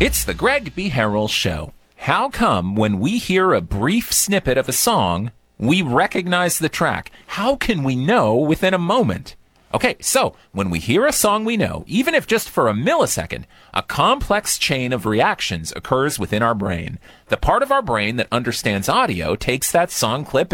It's the Greg B. Harrell Show. How come when we hear a brief snippet of a song, we recognize the track? How can we know within a moment? Okay, so when we hear a song we know, even if just for a millisecond, a complex chain of reactions occurs within our brain. The part of our brain that understands audio takes that song clip